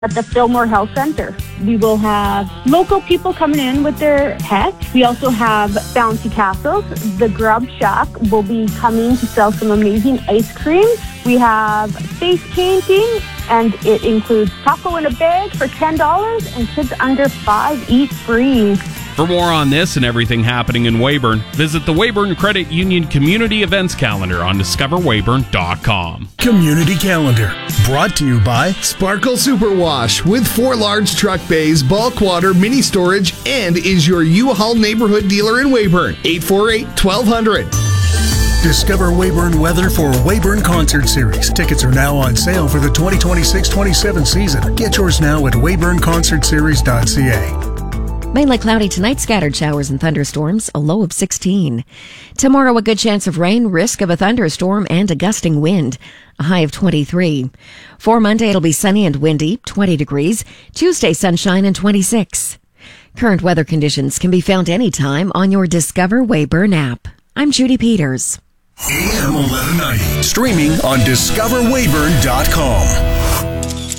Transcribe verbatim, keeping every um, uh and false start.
at the Fillmore Health Center. We will have local people coming in with their pets. We also have Bouncy Castles. The Grub Shack will be coming to sell some amazing ice cream. We have face painting, and it includes taco in a bag for ten dollars, and kids under five eat free. For more on this and everything happening in Weyburn, visit the Weyburn Credit Union Community Events Calendar on discover weyburn dot com. Community Calendar, brought to you by Sparkle Superwash, with four large truck bays, bulk water, mini storage, and is your U-Haul neighborhood dealer in Weyburn. eight four eight, twelve hundred. Discover Weyburn weather for Weyburn Concert Series. Tickets are now on sale for the twenty twenty-six twenty-seven season. Get yours now at weyburn concert series dot c a. Mainly cloudy tonight, scattered showers and thunderstorms, a low of sixteen. Tomorrow, a good chance of rain, risk of a thunderstorm and a gusting wind, a high of twenty-three. For Monday, it'll be sunny and windy, twenty degrees. Tuesday, sunshine and twenty-six. Current weather conditions can be found anytime on your Discover Weyburn app. I'm Judy Peters. A M eleven ninety, streaming on discover weyburn dot com.